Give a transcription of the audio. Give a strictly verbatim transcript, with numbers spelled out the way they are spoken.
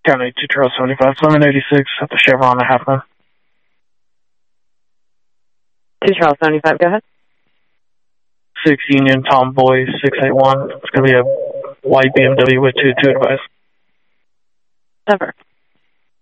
County two Charles seventy-five, seven eighty-six at the Chevron at Halfman. two Charles seventy-five, go ahead. six Union Tomboy six eight one. It's going to be a white B M W with two two advice. Never.